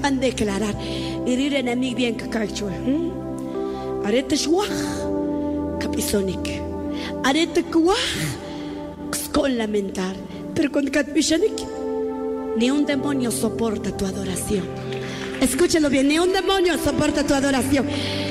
van a declarar. Irir enemigo bien que cachua. Arete shuach capisonik. Arete kuach con lamentar. Pero con catpishanik ni un demonio soporta tu adoración. Escúchalo bien, ni un demonio soporta tu adoración.